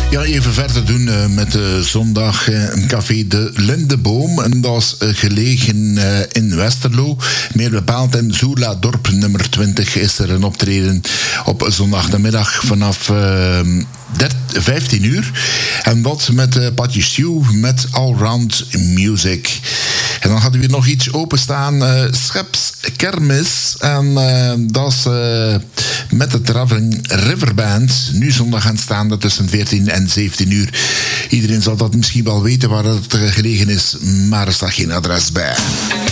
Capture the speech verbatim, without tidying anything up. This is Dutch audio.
Ja, even verder doen uh, met de zondag uh, een café De Lindeboom. En dat is uh, gelegen uh, in Westerlo. Meer bepaald in Zoeladorp nummer twintig is er een optreden op zondagnamiddag vanaf uh, vijftien uur. En dat met uh, Patty Stew met Allround Music. En dan hadden we nog iets openstaan. Uh, Scheps Kermis. En uh, dat is uh, met de Traveling River Band. Nu zondag aanstaande tussen veertien en zeventien uur. Iedereen zal dat misschien wel weten waar het gelegen is. Maar er staat geen adres bij.